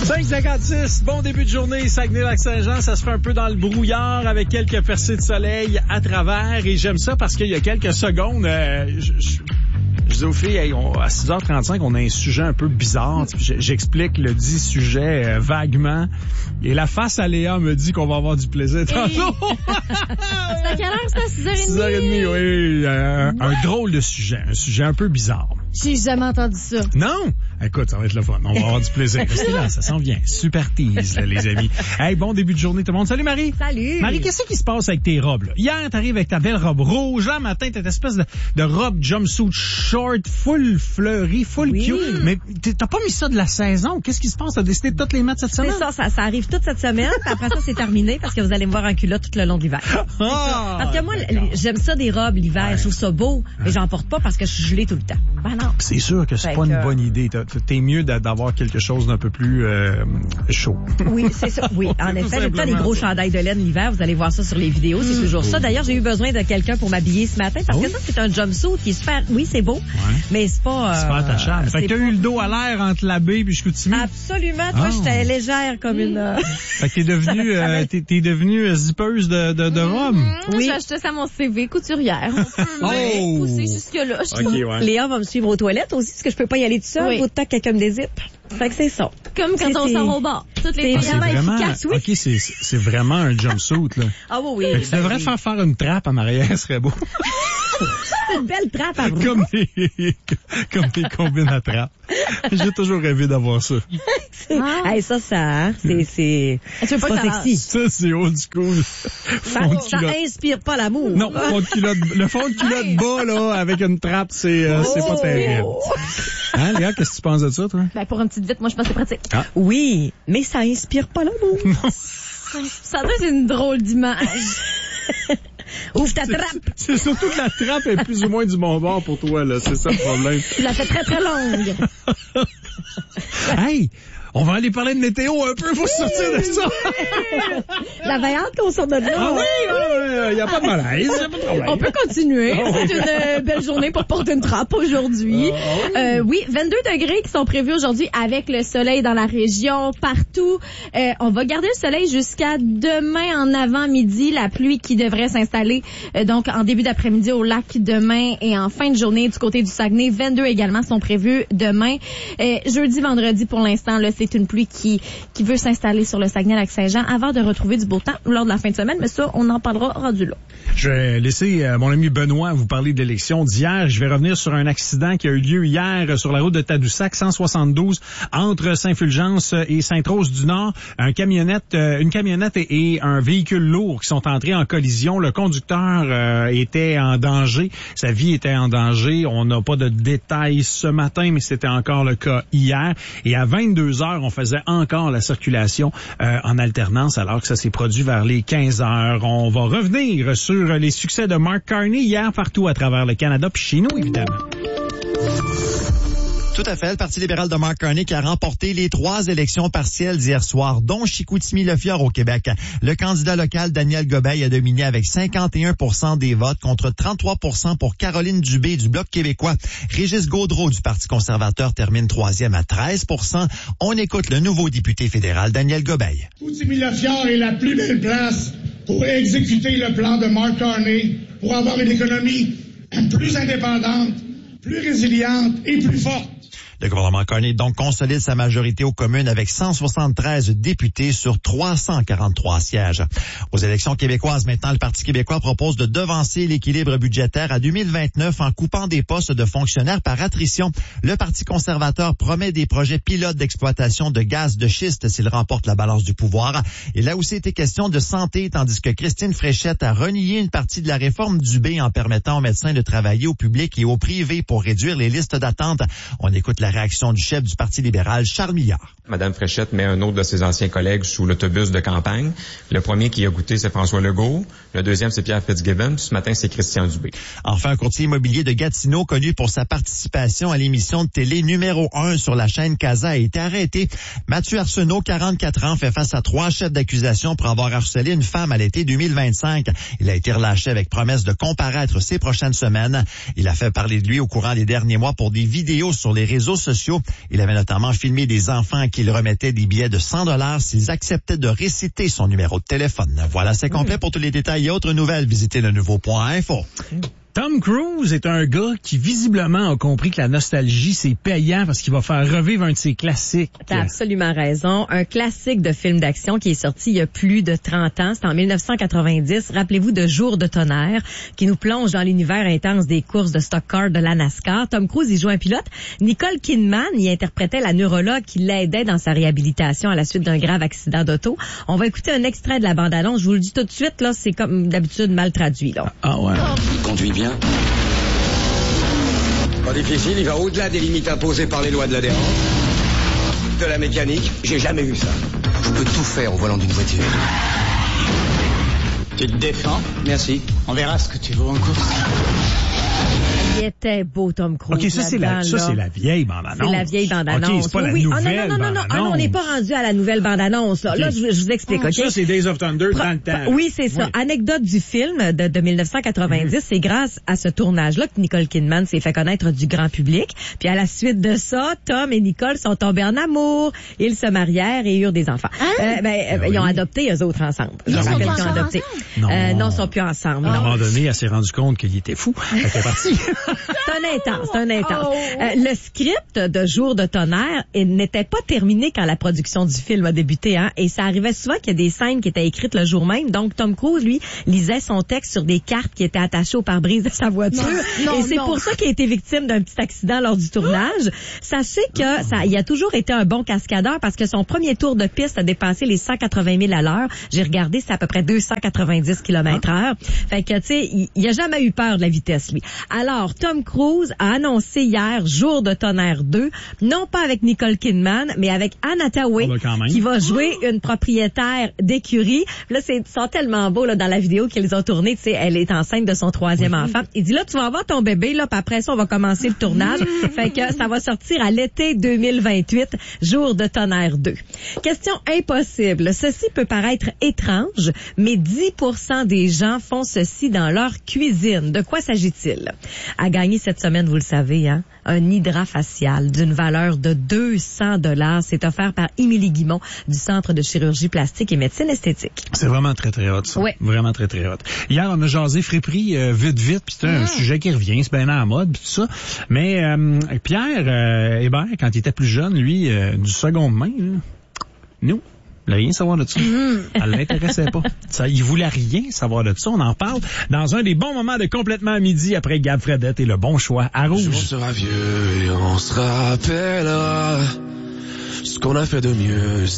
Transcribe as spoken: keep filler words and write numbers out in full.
cinq cinquante-six, bon début de journée, Saguenay-Lac-Saint-Jean, ça se fait un peu dans le brouillard avec quelques percées de soleil à travers et j'aime ça parce qu'il y a quelques secondes, euh, je, je, je dis aux filles, hey, on, à six heures trente-cinq, on a un sujet un peu bizarre, j'explique le dit sujet euh, vaguement et la face à Léa me dit qu'on va avoir du plaisir tantôt. C'est à quelle heure ça? six heures trente? six heures trente, oui, euh, un drôle de sujet, un sujet un peu bizarre. J'ai jamais entendu ça. Non? Écoute, ça va être le fun. On va avoir du plaisir. Restez là, ça s'en vient. Super tease, là, les amis. Hey, bon début de journée tout le monde. Salut Marie. Salut. Marie, qu'est-ce qui se passe avec tes robes, là? Hier, t'arrives avec ta belle robe rouge. Là, matin, t'as cette espèce de, de robe jumpsuit short, full fleurie, full oui. cute. Mais t'as pas mis ça de la saison. Qu'est-ce qui se passe? T'as décidé de toutes les mettre cette semaine? C'est ça, ça, ça arrive toute cette semaine. Puis après ça, c'est terminé parce que vous allez me voir en culotte tout le long de l'hiver. Ah, parce que moi, j'aime ça des robes l'hiver. Ouais. Je trouve ça beau. Mais j'en porte pas parce que je suis gelée tout le temps. Ben non. C'est sûr que c'est fait pas que... une bonne idée. T'es mieux d'avoir quelque chose d'un peu plus euh, chaud. Oui, c'est ça. Oui, en effet. J'ai pas des gros chandails de laine l'hiver. Vous allez voir ça sur les vidéos. C'est toujours ça. D'ailleurs, j'ai eu besoin de quelqu'un pour m'habiller ce matin parce oh. que ça, c'est un jumpsuit qui est super... Oui, c'est beau, ouais. mais c'est pas... Euh, c'est pas attachable. Fait que t'as pas... eu le dos à l'air entre la baie puis Chicoutimi? Absolument. Toi, oh. j'étais légère comme une... Euh... Fait que t'es devenue, euh, t'es, t'es devenue zippeuse de, de, de robe. Mmh, oui. J'ai acheté ça à mon C V, couturière. On peut oh. pousser jusque-là. Okay, ouais. Léa va me suivre aux toilettes aussi parce que je peux pas y aller tout seul. Oui. Autant que quelqu'un me dézippe. Fait que c'est ça. Comme quand c'est on sort au bar. Toutes les ah, c'est vraiment, efficaces, oui. OK, c'est, c'est vraiment un jumpsuit, là. Ah oui, oui. Fait que tu devrais oui. faire faire une trappe en arrière, ce serait beau. C'est une belle trappe à vous. Comme des, comme des combines à trappe. J'ai toujours rêvé d'avoir ça. Ah. Hey, ça, ça, c'est, c'est, tu veux pas, pas ça sexy. Ça, c'est old school. Ça, ça inspire pas l'amour. Non, fond de culotte, le fond de culotte hey. bas, là, avec une trappe, c'est, euh, oh. c'est pas terrible. Hein, Léa, qu'est-ce que tu penses de ça, toi? Ben, pour une petite vite, moi, je pense que c'est pratique. Ah. Oui, mais ça inspire pas l'amour. Non. Ça doit être une drôle d'image. Ouvre ta trappe. C'est, c'est surtout que la trappe est plus ou moins du bon bord pour toi, là. C'est ça le problème. Tu l'as fait très, très longue. Hey! On va aller parler de météo un peu, faut se sortir de ça. J'avais hâte qu'on sorte de là. Ah oui, il n'y a pas de malaise, il n'y a pas de problème. On peut continuer. Oh, c'est une euh, belle journée pour porter une trappe aujourd'hui. Oh, euh, oui, vingt-deux degrés qui sont prévus aujourd'hui avec le soleil dans la région, partout. Euh, on va garder le soleil jusqu'à demain en avant-midi. La pluie qui devrait s'installer euh, donc en début d'après-midi au lac demain et en fin de journée du côté du Saguenay. vingt-deux également sont prévus demain. Euh, jeudi, vendredi, pour l'instant, là, c'est une pluie qui, qui veut s'installer sur le Saguenay-Lac-Saint-Jean avant de retrouver du beau temps lors de la fin de semaine. Mais ça, on en parlera rendu là. Je vais laisser euh, mon ami Benoît vous parler de l'élection d'hier. Je vais revenir sur un accident qui a eu lieu hier sur la route de Tadoussac, cent soixante-douze, entre Saint-Fulgence et Sainte-Rose-du-Nord. Un camionnette, euh, une camionnette et, et un véhicule lourd qui sont entrés en collision. Le conducteur euh, était en danger. Sa vie était en danger. On n'a pas de détails ce matin, mais c'était encore le cas hier. Et à vingt-deux heures, on faisait encore la circulation euh, en alternance alors que ça s'est produit vers les quinze heures. On va revenir sur les succès de Mark Carney hier partout à travers le Canada, puis chez nous, évidemment. Tout à fait. Le Parti libéral de Mark Carney qui a remporté les trois élections partielles d'hier soir, dont Chicoutimi-Le-Fjord au Québec. Le candidat local Daniel Gobeil a dominé avec cinquante et un pour cent des votes contre trente-trois pour cent pour Caroline Dubé du Bloc québécois. Régis Gaudreault du Parti conservateur termine troisième à treize pour cent. On écoute le nouveau député fédéral Daniel Gobeil. Chicoutimi-Le-Fjord est la plus belle place pour exécuter le plan de Mark Carney pour avoir une économie plus indépendante, plus résiliente et plus forte. Le gouvernement Carney donc consolide sa majorité aux communes avec cent soixante-treize députés sur trois cent quarante-trois sièges. Aux élections québécoises, maintenant, le Parti québécois propose de devancer l'équilibre budgétaire à deux mille vingt-neuf en coupant des postes de fonctionnaires par attrition. Le Parti conservateur promet des projets pilotes d'exploitation de gaz de schiste s'il remporte la balance du pouvoir. Il a aussi été question de santé, tandis que Christine Fréchette a renié une partie de la réforme Dubé en permettant aux médecins de travailler au public et au privé pour réduire les listes d'attente. On écoute la réaction du chef du Parti libéral, Charles Milliard. Madame Fréchette met un autre de ses anciens collègues sous l'autobus de campagne. Le premier qui a goûté, c'est François Legault. Le deuxième, c'est Pierre Fitzgibbon. Ce matin, c'est Christian Dubé. Enfin, un courtier immobilier de Gatineau, connu pour sa participation à l'émission de télé numéro un sur la chaîne Casa, a été arrêté. Mathieu Arsenault, quarante-quatre ans, fait face à trois chefs d'accusation pour avoir harcelé une femme à l'été deux mille vingt-cinq. Il a été relâché avec promesse de comparaître ces prochaines semaines. Il a fait parler de lui au courant des derniers mois pour des vidéos sur les réseaux sociaux. Il avait notamment filmé des enfants à qui il remettait des billets de cent dollars s'ils acceptaient de réciter son numéro de téléphone. Voilà, c'est complet. Pour tous les détails et autres nouvelles, visitez le nouveau point info. Tom Cruise est un gars qui visiblement a compris que la nostalgie, c'est payant parce qu'il va faire revivre un de ses classiques. T'as absolument raison. Un classique de film d'action qui est sorti il y a plus de trente ans. C'est en dix-neuf cent quatre-vingt-dix. Rappelez-vous de Jour de tonnerre qui nous plonge dans l'univers intense des courses de stock car de la NASCAR. Tom Cruise y joue un pilote. Nicole Kidman y interprétait la neurologue qui l'aidait dans sa réhabilitation à la suite d'un grave accident d'auto. On va écouter un extrait de la bande-annonce. Je vous le dis tout de suite, là, c'est comme d'habitude mal traduit, là. Ah ouais. Il conduit bien. Pas difficile, il va au-delà des limites imposées par les lois de l'adhérence. De la mécanique, j'ai jamais vu ça. Je peux tout faire au volant d'une voiture. Tu te défends? Merci. On verra ce que tu vaux en course. Il était beau, Tom Cruise. OK, ça, c'est la, ça, c'est la vieille bande-annonce. C'est la vieille bande-annonce. OK, c'est pas la oui, nouvelle ah, non, non, non, non, bande-annonce. ah, non, on n'est pas rendu à la nouvelle bande-annonce. Là, Okay. là je, je vous explique, OK? Ça, c'est Days of Thunder Pro- dans le temps. Oui, c'est ça. Oui. Anecdote du film de, de dix-neuf cent quatre-vingt-dix, mm-hmm. c'est grâce à ce tournage-là que Nicole Kidman s'est fait connaître du grand public. Puis à la suite de ça, Tom et Nicole sont tombés en amour. Ils se marièrent et eurent des enfants. Hein? Euh, ben, euh, oui. Ils ont adopté eux autres ensemble. Ils Je sont rappelle pas qu'ils ont encore adopté. Non. Euh, non, ils sont plus ensemble. À un non. moment donné, elle s'est rendue compte qu'il était fou. Elle était partie. C'est un intense, c'est un intense. Oh. Euh, le script de Jour de tonnerre il n'était pas terminé quand la production du film a débuté, hein, et ça arrivait souvent qu'il y a des scènes qui étaient écrites le jour même. Donc Tom Cruise, lui, lisait son texte sur des cartes qui étaient attachées au pare-brise de sa voiture. Non, non, et c'est non. pour ça qu'il a été victime d'un petit accident lors du tournage. Sachez que ça, il a toujours été un bon cascadeur parce que son premier tour de piste a dépassé les cent quatre-vingt mille à l'heure. J'ai regardé, c'est à peu près deux cent quatre-vingt-dix kilomètres heure. Fait que, tu sais, il, il a jamais eu peur de la vitesse, lui. Alors, Tom Cruise a annoncé hier Jour de tonnerre deux, non pas avec Nicole Kidman, mais avec Anne Hathaway, Oh, ben, quand même. qui va jouer une propriétaire d'écurie. Là, c'est, ils sont tellement beaux, là, dans la vidéo qu'ils ont tournée. Tu sais, elle est enceinte de son troisième enfant. Il dit, là, tu vas avoir ton bébé, là, puis après ça, on va commencer le tournage. Fait que ça va sortir à l'été deux mille vingt-huit, Jour de tonnerre deux. Question impossible. Ceci peut paraître étrange, mais dix pour cent des gens font ceci dans leur cuisine. De quoi s'agit-il? À gagner cette semaine, vous le savez, hein? Un hydrafacial d'une valeur de deux cents dollars. C'est offert par Émilie Guimont du Centre de chirurgie plastique et médecine esthétique. C'est vraiment très, très hot, ça. Ouais. Vraiment très, très hot. Hier, on a jasé friperie euh, vite, vite, puis c'est un Mm. sujet qui revient, c'est bien à la mode, puis tout ça. Mais euh, Pierre euh, Hébert, quand il était plus jeune, lui, euh, du seconde main, là, nous, il voulait rien savoir de ça. Elle l'intéressait pas. Ça, il voulait rien savoir de ça. On en parle dans un des bons moments de Complètement à midi après Gab Fredette et le bon choix à Rouge. On sera vieux et on se rappellera ce qu'on a fait de mieux.